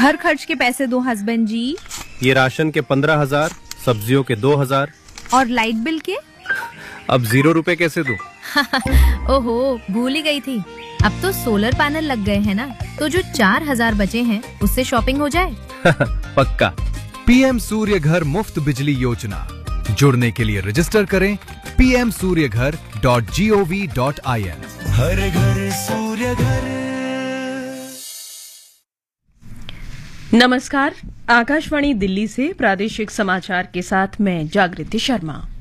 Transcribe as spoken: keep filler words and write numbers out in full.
घर खर्च के पैसे दो हस्बैंड जी। ये राशन के पंद्रह हजार, सब्जियों के दो हजार। और लाइट बिल के? अब जीरो रुपए कैसे दूं? ओहो, भूल ही गई थी। अब तो सोलर पैनल लग गए हैं ना, तो जो चार हजार बचे हैं उससे शॉपिंग हो जाए। पक्का। पीएम सूर्य घर मुफ्त बिजली योजना, जुड़ने के लिए रजिस्टर करें पी एम सूर्य घर dot G O V dot I N. हर घर सूर्य घर। नमस्कार, आकाशवाणी दिल्ली से प्रादेशिक समाचार के साथ मैं जागृति शर्मा।